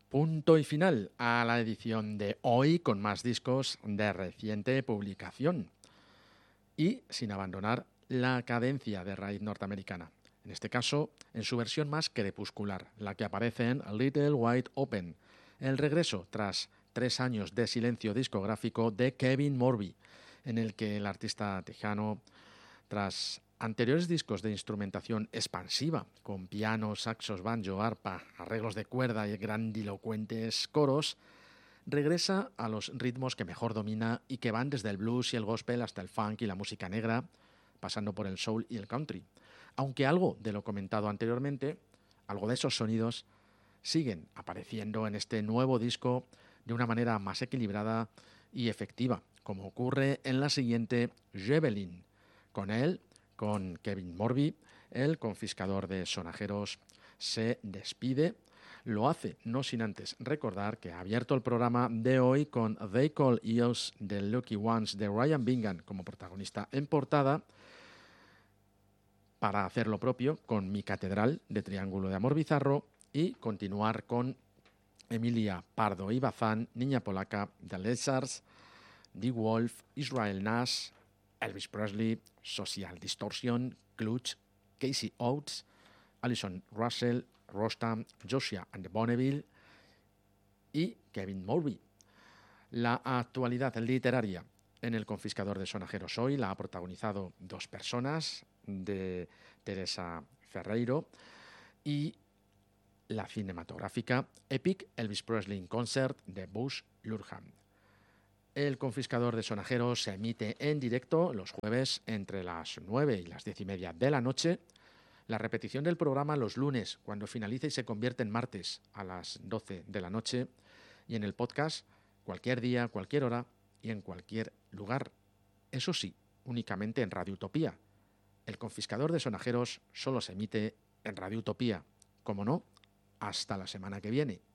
Punto y final a la edición de hoy con más discos de reciente publicación y sin abandonar la cadencia de raíz norteamericana. En este caso, en su versión más crepuscular, la que aparece en Little Wide Open, el regreso tras 3 años de silencio discográfico de Kevin Morby, en el que el artista tejano, tras anteriores discos de instrumentación expansiva, con piano, saxos, banjo, arpa, arreglos de cuerda y grandilocuentes coros, regresa a los ritmos que mejor domina y que van desde el blues y el gospel hasta el funk y la música negra, pasando por el soul y el country. Aunque algo de lo comentado anteriormente, algo de esos sonidos, siguen apareciendo en este nuevo disco de una manera más equilibrada y efectiva, como ocurre en la siguiente, Javelin. Con él, con Kevin Morby, el confiscador de sonajeros, se despide. Lo hace no sin antes recordar que ha abierto el programa de hoy con They Call Us The Lucky Ones de Ryan Bingham como protagonista en portada, para hacer lo propio con Mi Catedral de Triángulo de Amor Bizarro y continuar con Emilia Pardo y Bazán, Niña Polaca, The Lizards, The Wolf, Israel Nash, Elvis Presley, Social Distortion, Clutch, Casey Oates, Alison Russell, Rostam, Joshua and the Bonneville y Kevin Morby. La actualidad literaria en El confiscador de sonajeros hoy la ha protagonizado 2 personas, de Teresa Ferreiro, y la cinematográfica Epic Elvis Presley in Concert de Bush Lurham. El confiscador de sonajeros se emite en directo los jueves entre las 9 y las 10:30 de la noche. La repetición del programa los lunes, cuando finaliza y se convierte en martes a las 12 de la noche. Y en el podcast, cualquier día, cualquier hora y en cualquier lugar. Eso sí, únicamente en Radio Utopía. El confiscador de sonajeros solo se emite en Radio Utopía. Como no, hasta la semana que viene.